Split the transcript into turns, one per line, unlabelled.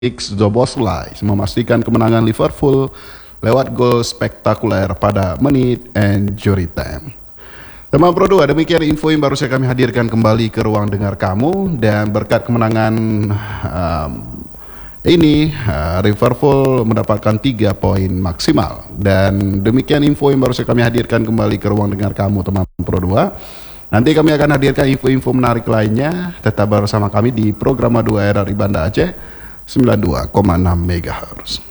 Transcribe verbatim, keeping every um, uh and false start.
Szoboszlai memastikan kemenangan Liverpool lewat gol spektakuler pada menit injury time. Teman Pro dua, demikian info yang baru saya kami hadirkan kembali ke ruang dengar kamu, dan berkat kemenangan um, ini uh, Liverpool mendapatkan tiga poin maksimal. Dan demikian info yang baru saya kami hadirkan kembali ke ruang dengar kamu teman Pro dua. Nanti kami akan hadirkan info-info menarik lainnya. Tetap bersama kami di program dua R R I Banda Aceh sembilan puluh dua koma enam megahertz.